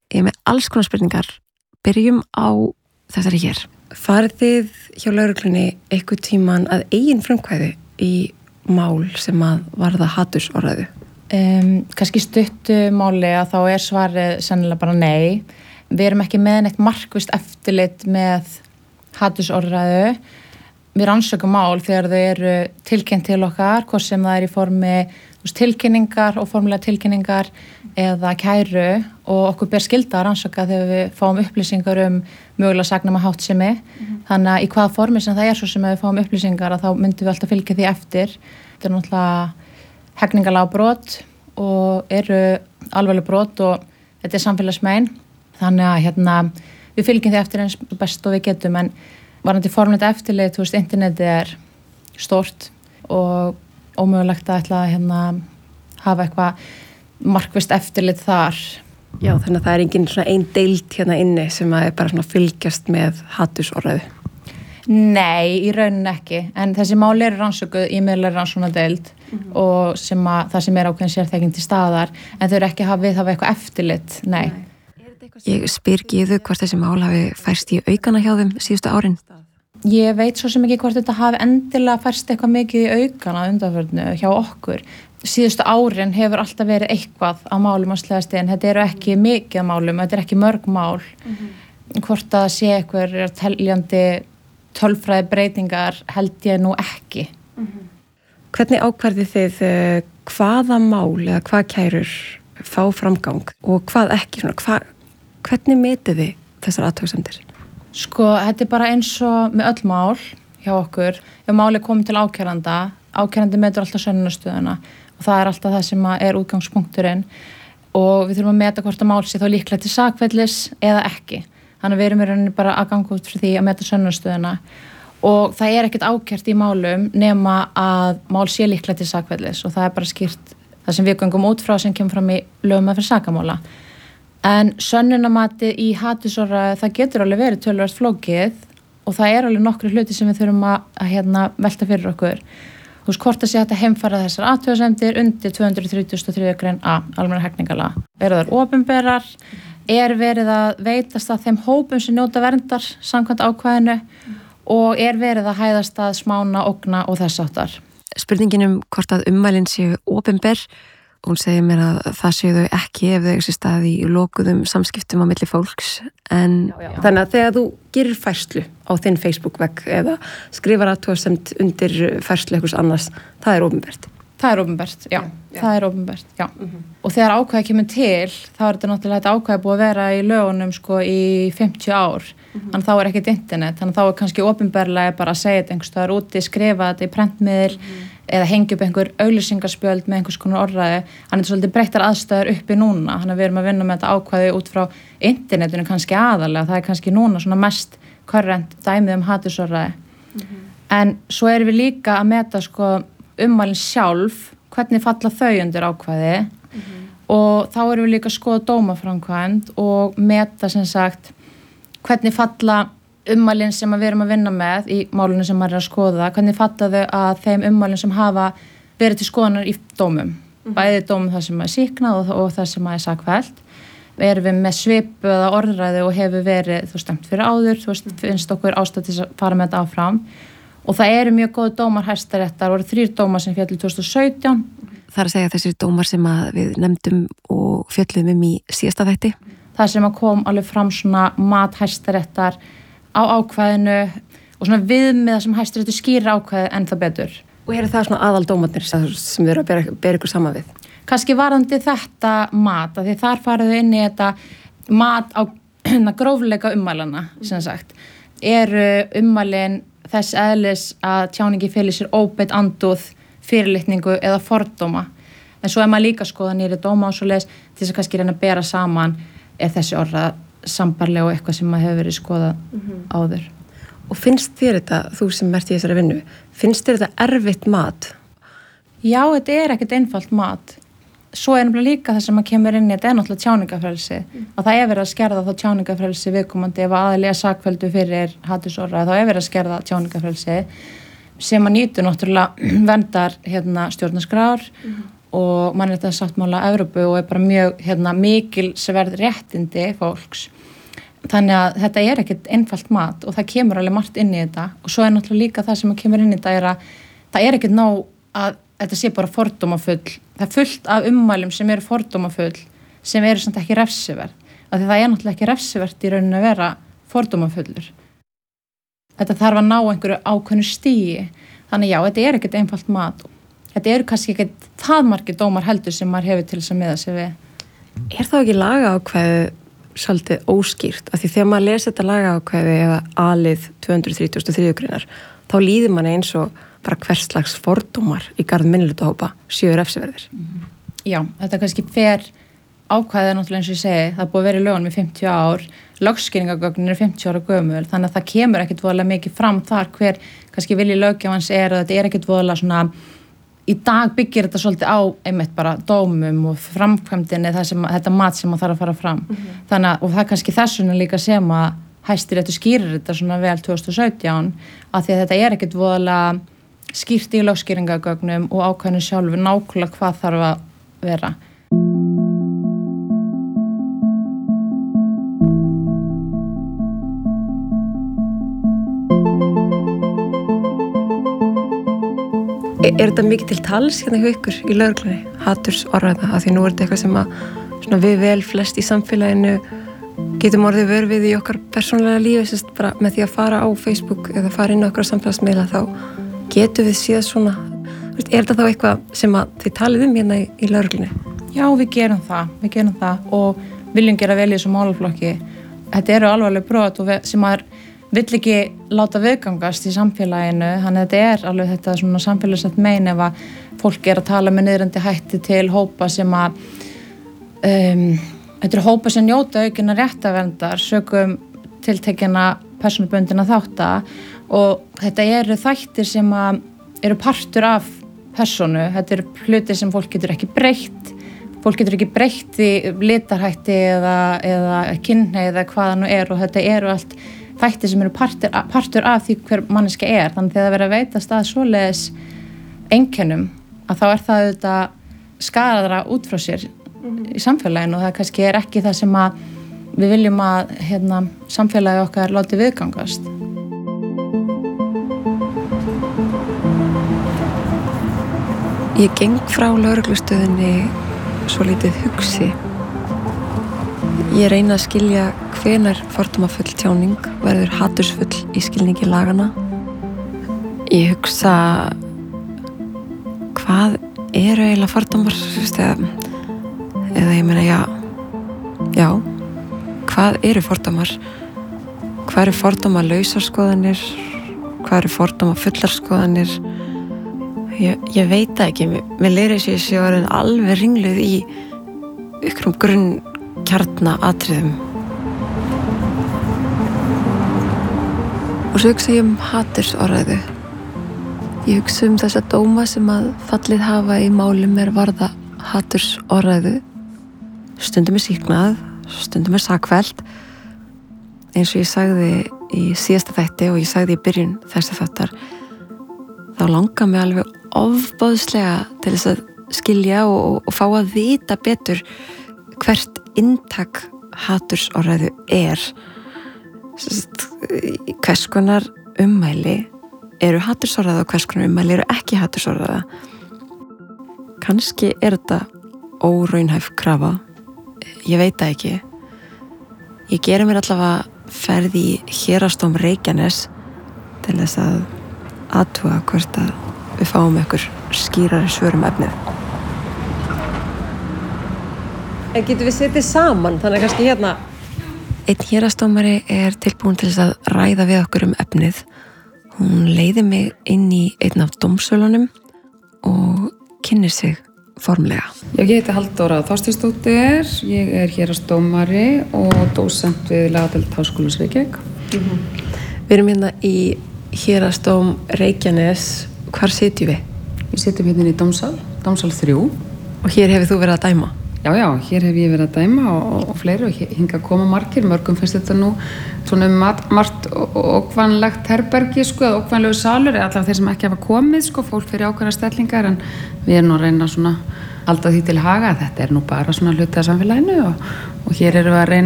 Ég er með alls konar spurningar. Byrjum á þessari hér. Farið þið hjá lögreglunni eitthvað tíman að eigin frumkvæði í mál sem að varða hatursorðræðu? Kannski stuttu máli að þá er svarið sennilega bara nei. Við erum ekki með neitt markvisst eftirlit með hatursorðræðu. Við rannsökum mál þegar þau eru tilkynnt til okkar, hvort sem það er í formi tilkynningar og formulega tilkynningar eða kæru, og okkur ber skylda að rannsaka þegar við fáum upplýsingar mögulega sagnama háttsemi. Þannig að í hvaða formi sem það er svo sem við fáum upplýsingar að þá myndum við alltaf fylgja því eftir. Þetta er náttúrulega hegningarlagabrot og eru alvarleg brot og þetta er samfélagsmein. Þannig að við fylgjum því eftir eins best og við getum, en varðandi formlegt eftirlit, internetið er stórt og ómögulegt að ætla að hafa eitthvað markvisst eftirlit þar. Já, þannig að það er engin svona ein deild inni sem að er bara svona fylgjast með hatursorðræðu. Nei, í rauninni ekki, en þessi mál eru rannsökuð í miðlægri rannsóknardeild og það sem er ákveðin sérþekking til staðar, en þau eru ekki að hafa eitthvað eftirlit, nei. Ég spyr Gyðu hvort þessi mál hafi færst í aukana hjá þeim síðustu árin. Ég veit svo sem ekki hvort þetta hafi endilega færst eitthvað mikið í aukana undanförnu hjá okkur. Síðustu árin hefur alltaf verið eitthvað á málum á slegastinn. Þetta eru ekki mikið málum, þetta er ekki mörg mál. Hvort að sé eitthvað teljandi tölfræði breytingar held ég nú ekki. Hvernig ákvarðið þið hvaða mál eða hvað kærur fá framgang og hvað ekki? Hvernig metið þið þessar athugasemdir? Þetta er bara eins og með öll mál hjá okkur. Ef máli komið til ákærandi metur alltaf sönnunarstuðuna og það er alltaf það sem er útgangspunkturinn, og við þurfum að meta hvort að mál sé þá líklegt til sakfellis eða ekki. Þannig að við erum í rauninni bara að ganga út fyrir því að meta sönnunarstuðuna, og það er ekkert ákært í málum nema að mál sé líklegt til sakfellis, og það er bara skýrt það sem við göngum út frá sem kemur fram í lögmeðferð sakamála. En sönnunarmati í hatursorðræðu, það getur alveg verið töluvert flókið og það er alveg nokkru hluti sem við þurfum að velta fyrir okkur. Hvort að sé hægt að heimfæra þessar athugasemdir undir 233. grein A almennra hegningarlaga. Eru þær opinberar? Er verið að veitast að þeim hópum sem njóta verndar samkvæmt ákvæðinu og er verið að hæðast að smána, ógna og þess áttar? Spurningin hvort að ummælin séu opinber, hún segir mér að það séu þau ekki ef þau eiga sér stað í lokuðum samskiptum á milli fólks. En þannig að þegar þú gerir færslu á þinn Facebook-vegg eða skrifar athugasemd undir færslu einhvers annars, það er opinbert. Það er opinbert, já. Það er opinbert, já. Og þegar ákvæði kemur til, þá er þetta náttúrulega þetta ákvæði búið að vera í lögunum í 50 ár. Þannig þá er ekkert internet, þannig þá er kannski opinberlega bara að segja þetta einhvers staðar úti, skrifa þetta í prentmiðil eða hengja upp einhver auglýsingarspjöld með einhvers konar orðræði. Þannig þetta svolítið breyttar aðstæður uppi núna. Þannig að við erum að vinna með þetta ákvæði út frá internetinu kannski aðalega. Það er kannski núna svona mest current dæmið hatursorðræði. En svo erum við líka að meta ummælin sjálf, hvernig falla þau undir ákvæði og þá erum við líka að skoða dómaframkvæmd og meta sem sagt hvernig falla ummælin sem við erum að vinna með í málunum sem maður er að skoða, hvernig falla þau að þeim ummælin sem hafa verið til skoðunar í dómum. Bæði dómum það sem er sýknað og það sem er sakfellt. Erum við með svipuða orðræði og hefur verið stemt fyrir áður, finnst okkur ástæða til að fara með þetta áfram. Og það eru mjög góð dómar Hæstaréttar, voru 3 dómar sem fjallu 2017. Það er að segja þessir dómar sem við nefndum og fjöllum í síðasta þætti. Það sem kom alveg fram svona mat Hæstaréttar á ákvæðinu og svona viðmiða sem Hæstaréttur skýra ákvæði en það betur. Og eru það svona aðaldómarnir sem við erum að bera ykkur saman við? Kannski varðandi þetta mat, af því þar farið þau inn í þetta mat á grófleika ummælana, sem sagt. Eru ummælin þess eðlis að tjáningi feli sér óbeitt andúð, fyrirlitningu eða fordóma. En svo maður líka skoða nýri dóma og svoleiðis til þess að kannski reyna að bera saman þessi orða sambarlega og eitthvað sem maður hefur verið skoðað áður. Og finnst þér þetta, þú sem ert í þessari vinnu, finnst þér þetta erfitt mat? Já, þetta er ekkert einfalt mat. Svo er náttúrulega líka það sem kemur inn í þetta náttúrulega tjáningafrelsi. Að það verið að skerða þá tjáningafrelsi viðkomandi ef aðili sakfelldu fyrir hatursorðræðu, þá verið að skerða tjáningafrelsi sem nýtur náttúrulega verndar stjórnarskrár og mannréttindasáttmála Evrópu og bara mjög mikilsverð réttindi fólks. Þannig að þetta ekkert einfalt mat og það kemur alveg margt inn í þetta og svo náttúrulega líka það sem kemur inn í þetta að það ekkert nóg að þetta sé bara fordómafull. Það fullt af ummælum sem eru fordómafull sem eru samt ekki refsiverð. Af því það náttúrulega ekki refsivert í rauninni að vera fordómafullur. Þetta þarf að ná einhverju ákveðnu stigi. Þannig já, þetta ekkert einfalt mat. Þetta kannski ekkert það margir dómar heldur sem maður hefur til þess að miða sig við. Þá ekki lagaákvæði svolítið óskýrt? Af því þegar maður les þetta lagaákvæði eða A-lið 233 greinar, þá líður manni eins og bara hvers slags fordómar í garð minnihlutahópa séu refsiverðir. Já, þetta kannski fer ákvæðið náttúrulega eins og ég segi, það búið að vera í lögunum í 50 ár, lögskýringargögnin 50 ára gömul, þannig að það kemur ekkert voðalega mikið fram þar hver kannski vilji löggjafans og þetta ekkert voðalega svona, í dag byggir þetta svolítið á einmitt bara dómum og framkvæmdinni þetta mat sem þarf að fara fram. Þannig að, og það kannski þessuna líka sem að Hæstiréttur skýrir þetta svona vel 2017, að því að þetta ekkert voðalega skýrt í lögskýringargögnum og ákvæðinu sjálfu nákvæmlega hvað þarf að vera. Þetta mikið til tals hjá ykkur í lögreglunni, hatursorðræða, af því nú þetta eitthvað sem að við vel flest í samfélaginu getum orðið vör við í okkar persónulega lífi, bara með því að fara á Facebook eða fara inn á okkar samfélagsmiðla, þá getum við séð svona. Þetta þá eitthvað sem að þið talið hérna í lögreglunni? Já, við gerum það og viljum gera vel í þessu málaflokki. Þetta eru alvarleg brot og sem maður vill ekki láta viðgangast í samfélaginu, þannig að þetta alveg þetta svona samfélagslegt mein ef að fólk að tala með niðrandi hætti til hópa sem að þetta hópa sem njóta aukinna réttarverndar sökum tiltekina persónubundinna þátta og þetta eru þættir sem að eru partur af persónu, þetta eru hluti sem fólk getur ekki breytt í litarhætti eða kynhneigð eða hvaða nú og þetta eru allt þættir sem eru partur af því hver manneskja þannig þegar það verður að veita stað svoleiðis einkennum að þá það auðvitað skaraðra út frá sér í samfélaginu og það kannski ekki það sem að við viljum að samfélagi okkar láti viðgangast. Ég geng frá lögreglustöðinni svo lítið hugsi. Ég reyna að skilja hvenær fordómafull tjáning verður hatursfull í skilningi lagana. Ég hugsa hvað eru eiginlega fordómar eða ég meina já hvað eru fordómar? Hvað eru fordómalausar skoðanir? Hvað eru fordómafullar skoðanir? Ég veit það ekki. Mér leiðir þessi ég sé orðin alveg ringluð í ykkurum grunn kjarnaatriðum. Og svo hugsa ég hatursorðræðu. Ég hugsa þessa dóma sem að fallið hafa í málum varða hatursorðræðu. Stundum sýknað, stundum sakfellt. Eins og ég sagði í síðasta þætti og ég sagði í byrjun þessa þáttar, þá langar mig alveg ofboðslega til þess að skilja og fá að vita betur hvert inntak hatursorðræðu hvers konar ummæli eru hatursorðræða og hvers konar ummæli eru ekki hatursorðræða. Kannski þetta óraunhæf krafa, ég veit það ekki. Ég geri mér allavega ferð í Héraðsdóm Reykjanes til þess að athuga hvort að við fáum ykkur skýrari svör efnið. En getum við setið saman, þannig kannski hérna. Einn héraðsdómari tilbúin til þess að ræða við okkur efnið. Hún leiði mig inn í einn af dómsölunum og kynnir sig formlega. Ég heiti Halldóra Þorsteinsdóttir, ég héraðsdómari og dósent við lagadeild Háskólans Reykjavík. Við erum hérna í Héraðsdóm Reykjanes. Hvar sitjum við? Við sitjum hérna í dómsal 3. Og hér hefur þú verið að dæma? Já, hér hef ég verið að dæma og fleiri og hinga að koma margir, mörgum finnst þetta nú svona margt ókvanlegt herbergi sko, ókvanlegu salur, allavega þeir sem ekki hafa komið sko, fólk fyrir ákveðna stellingar, en við erum nú að reyna svona halda því til haga að þetta nú bara svona hluti af samfélaginu og hér erum við að reyna